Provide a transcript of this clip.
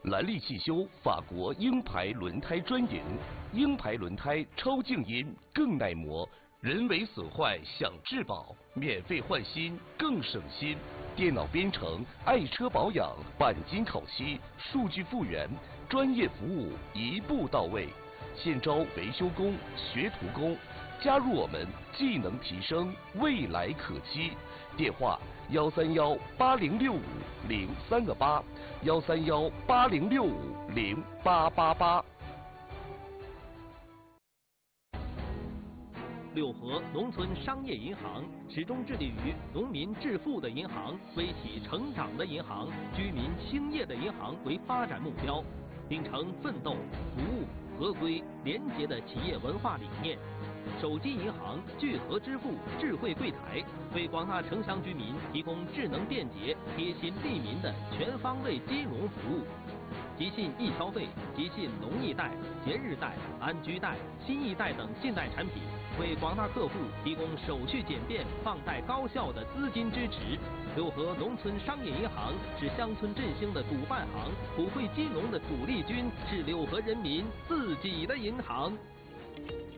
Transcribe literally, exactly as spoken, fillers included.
兰利汽修法国鹰牌轮胎专营，鹰牌轮胎超静音，更耐磨，人为损坏享质保，免费换新更省心。电脑编程、爱车保养、钣金烤漆、数据复原，专业服务一步到位。现招维修工、学徒工，加入我们，技能提升，未来可期。电话：幺三幺八零六五零三个八，幺三幺八零六五零八八八。 六合农村商业银行始终致力于农民致富的银行、微企成长的银行、居民兴业的银行为发展目标，秉承奋斗、服务、合规、廉洁的企业文化理念。手机银行聚合支付智慧柜台，为广大城乡居民提供智能便捷、贴心利民的全方位金融服务。即信易消费、即信农易贷、节日贷、安居贷、新易贷等信贷产品，为广大客户提供手续简便、放贷高效的资金支持。六合农村商业银行是乡村振兴的主办行，普惠金融的主力军，是六合人民自己的银行。